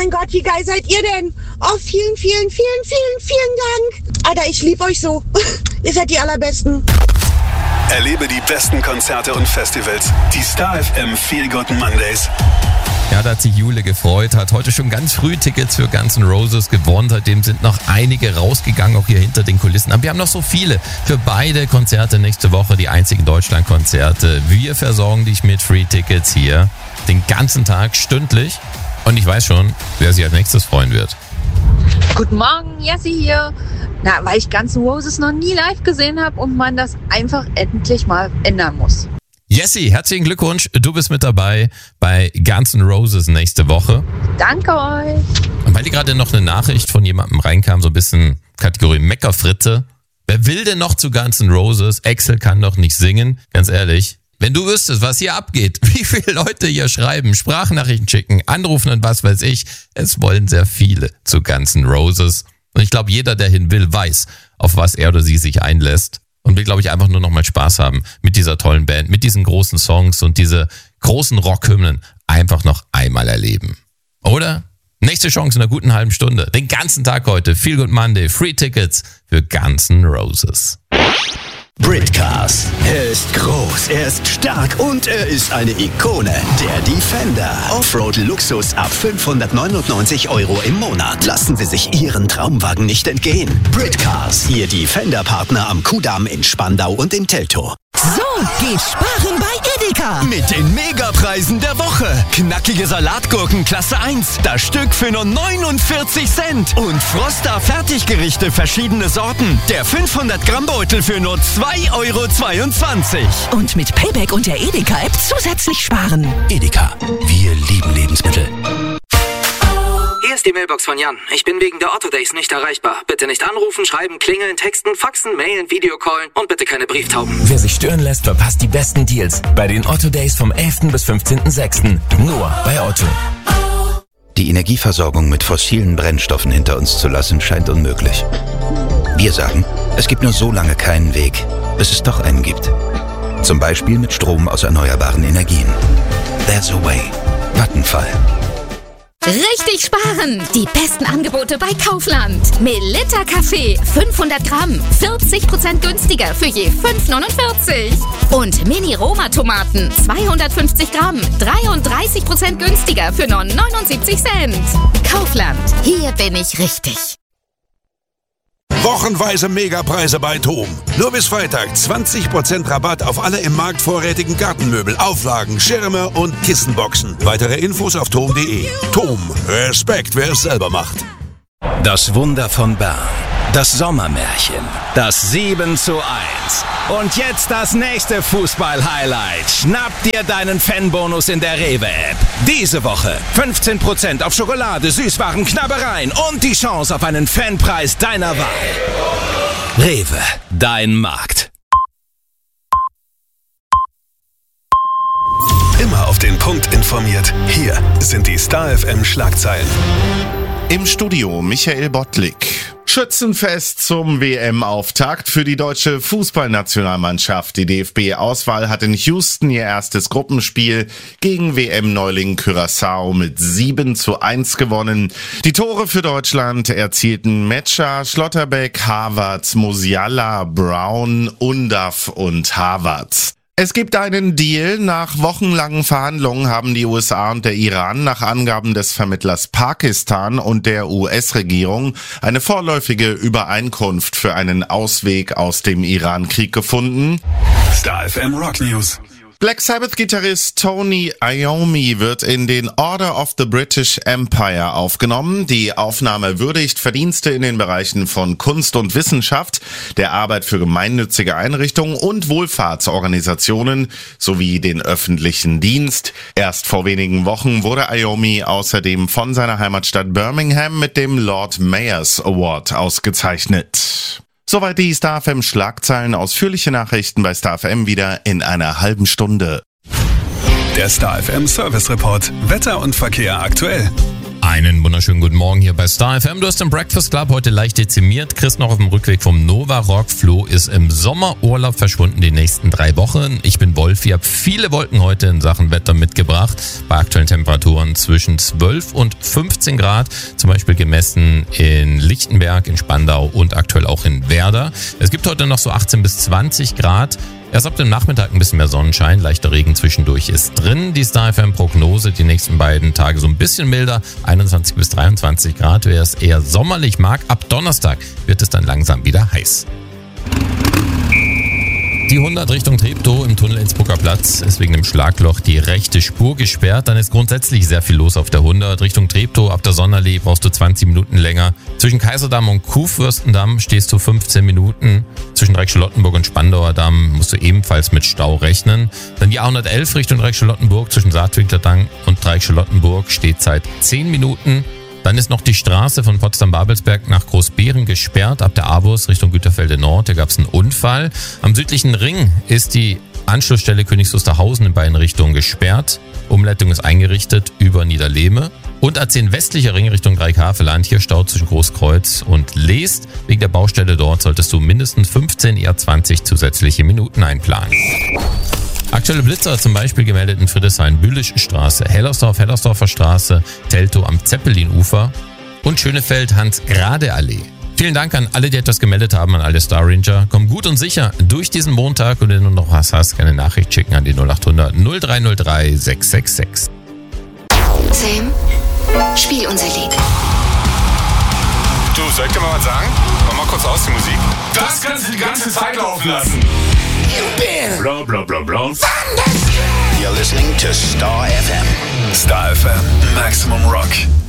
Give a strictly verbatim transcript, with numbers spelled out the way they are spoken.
mein Gott, wie geil seid ihr denn? Oh, vielen, vielen, vielen, vielen, vielen Dank. Alter, ich lieb euch so. Ihr seid die Allerbesten. Erlebe die besten Konzerte und Festivals. Die Star F M Feel Good Mondays. Ja, da hat sich Jule gefreut, hat heute schon ganz früh Tickets für Guns N' Roses gewonnen. Seitdem sind noch einige rausgegangen, auch hier hinter den Kulissen. Aber wir haben noch so viele für beide Konzerte nächste Woche, die einzigen Deutschland-Konzerte. Wir versorgen dich mit Free-Tickets hier den ganzen Tag, stündlich. Und ich weiß schon, wer sich als nächstes freuen wird. Guten Morgen, Jessie hier. Na, weil ich Guns N' Roses noch nie live gesehen habe und man das einfach endlich mal ändern muss. Jessie, herzlichen Glückwunsch. Du bist mit dabei bei Guns N' Roses nächste Woche. Danke euch. Und weil dir gerade noch eine Nachricht von jemandem reinkam, so ein bisschen Kategorie Meckerfritte. Wer will denn noch zu Guns N' Roses? Axel kann doch nicht singen. Ganz ehrlich, wenn du wüsstest, was hier abgeht, wie viele Leute hier schreiben, Sprachnachrichten schicken, anrufen und was weiß ich, es wollen sehr viele zu Guns N' Roses. Und ich glaube, jeder, der hin will, weiß, auf was er oder sie sich einlässt. Und will, glaube ich, einfach nur noch mal Spaß haben mit dieser tollen Band, mit diesen großen Songs und diese großen Rockhymnen einfach noch einmal erleben. Oder? Nächste Chance in einer guten halben Stunde. Den ganzen Tag heute. Feel Good Monday. Free Tickets für Guns N' Roses. Britcars. Er ist groß, er ist stark und er ist eine Ikone. Der Defender. Offroad-Luxus ab fünfhundertneunundneunzig Euro im Monat. Lassen Sie sich Ihren Traumwagen nicht entgehen. Britcars. Ihr Defender-Partner am Kudamm in Spandau und in Teltow. So geht sparen bei Edeka. Mit den Megapreisen der Woche. Knackige Salatgurken Klasse eins. Das Stück für nur neunundvierzig Cent. Und Froster Fertiggerichte verschiedene Sorten. Der fünfhundert Gramm Beutel für nur zwei Euro zweiundzwanzig. Und mit Payback und der Edeka-App zusätzlich sparen. Edeka. Wir lieben Lebensmittel. Hier ist die Mailbox von Jan. Ich bin wegen der Otto Days nicht erreichbar. Bitte nicht anrufen, schreiben, klingeln, texten, faxen, mailen, Videocallen und bitte keine Brieftauben. Wer sich stören lässt, verpasst die besten Deals bei den Otto Days vom elften bis fünfzehnten sechsten Nur bei Otto. Die Energieversorgung mit fossilen Brennstoffen hinter uns zu lassen, scheint unmöglich. Wir sagen, es gibt nur so lange keinen Weg, bis es doch einen gibt. Zum Beispiel mit Strom aus erneuerbaren Energien. There's a way. Vattenfall. Richtig sparen! Die besten Angebote bei Kaufland. Melitta Kaffee fünfhundert Gramm, vierzig Prozent günstiger für je fünf neunundvierzig. Und Mini Roma Tomaten zweihundertfünfzig Gramm, dreiunddreißig Prozent günstiger für nur neunundsiebzig Cent. Kaufland, hier bin ich richtig. Wochenweise Megapreise bei TOM. Nur bis Freitag zwanzig Prozent Rabatt auf alle im Markt vorrätigen Gartenmöbel, Auflagen, Schirme und Kissenboxen. Weitere Infos auf tom punkt de. TOM. Respekt, wer es selber macht. Das Wunder von Bern. Das Sommermärchen. Das sieben zu eins. Und jetzt das nächste Fußball-Highlight. Schnapp dir deinen Fanbonus in der Rewe-App. Diese Woche fünfzehn Prozent auf Schokolade, Süßwaren, Knabbereien und die Chance auf einen Fanpreis deiner Wahl. Rewe, dein Markt. Immer auf den Punkt informiert. Hier sind die Star F M Schlagzeilen. Im Studio Michael Bottlik. Schützenfest zum W M-Auftakt für die deutsche Fußballnationalmannschaft. Die D F B-Auswahl hat in Houston ihr erstes Gruppenspiel gegen W M-Neuling Curaçao mit sieben zu eins gewonnen. Die Tore für Deutschland erzielten Metscher, Schlotterbeck, Havertz, Musiala, Brown, Undav und Havertz. Es gibt einen Deal. Nach wochenlangen Verhandlungen haben die U S A und der Iran nach Angaben des Vermittlers Pakistan und der U S-Regierung eine vorläufige Übereinkunft für einen Ausweg aus dem Iran-Krieg gefunden. Star F M Rock News. Black Sabbath-Gitarrist Tony Iommi wird in den Order of the British Empire aufgenommen. Die Aufnahme würdigt Verdienste in den Bereichen von Kunst und Wissenschaft, der Arbeit für gemeinnützige Einrichtungen und Wohlfahrtsorganisationen sowie den öffentlichen Dienst. Erst vor wenigen Wochen wurde Iommi außerdem von seiner Heimatstadt Birmingham mit dem Lord Mayors Award ausgezeichnet. Soweit die Star F M Schlagzeilen. Ausführliche Nachrichten bei Star F M wieder in einer halben Stunde. Der Star F M Service Report. Wetter und Verkehr aktuell. Einen wunderschönen guten Morgen hier bei Star F M. Du hast den Breakfast Club heute leicht dezimiert. Chris noch auf dem Rückweg vom Nova Rock. Flo ist im Sommerurlaub verschwunden die nächsten drei Wochen. Ich bin Wolf. Ich habe viele Wolken heute in Sachen Wetter mitgebracht. Bei aktuellen Temperaturen zwischen zwölf und fünfzehn Grad. Zum Beispiel gemessen in Lichtenberg, in Spandau und aktuell auch in Werder. Es gibt heute noch so achtzehn bis zwanzig Grad. Erst ab dem Nachmittag ein bisschen mehr Sonnenschein, leichter Regen zwischendurch ist drin. Die Star F M Prognose, die nächsten beiden Tage so ein bisschen milder, einundzwanzig bis dreiundzwanzig Grad. Wer es eher sommerlich mag, ab Donnerstag wird es dann langsam wieder heiß. Die hundert Richtung Treptow im Tunnel Innsbrucker Platz ist wegen dem Schlagloch die rechte Spur gesperrt. Dann ist grundsätzlich sehr viel los auf der hundert. Richtung Treptow ab der Sonnenallee brauchst du zwanzig Minuten länger. Zwischen Kaiserdamm und Kuhfürstendamm stehst du fünfzehn Minuten. Zwischen Dreieck-Charlottenburg und Spandauer Damm musst du ebenfalls mit Stau rechnen. Dann die A hundertelf Richtung Dreieck-Charlottenburg zwischen Saatwinkler Damm und Dreieck-Charlottenburg steht seit zehn Minuten. Dann ist noch die Straße von Potsdam-Babelsberg nach Großbeeren gesperrt. Ab der A-Bus Richtung Güterfelde Nord, da gab es einen Unfall. Am südlichen Ring ist die Anschlussstelle Königs Wusterhausen in beiden Richtungen gesperrt. Umleitung ist eingerichtet über Niederlehme. Und A zehn westlicher Ring Richtung Dreieckhaveland, hier Stau zwischen Großkreuz und Leest. Wegen der Baustelle dort solltest du mindestens fünfzehn, eher zwanzig zusätzliche Minuten einplanen. Aktuelle Blitzer zum Beispiel gemeldet in Friedrichshain, Bülischstraße, Hellersdorf, Hellersdorfer Straße, Teltow am Zeppelinufer und Schönefeld, Hans-Grade-Allee. Vielen Dank an alle, die etwas gemeldet haben, an alle Star Ranger. Komm gut und sicher durch diesen Montag und wenn du noch was hast, keine Nachricht schicken an die null acht hundert null drei null drei sechs sechs sechs. Sam, spiel unser Lied. Du, soll ich dir mal was sagen? Mach mal kurz aus die Musik. Das kannst du die ganze Zeit laufen lassen. Bla bla bla bla. You're listening to Star F M. Star F M, Maximum Rock.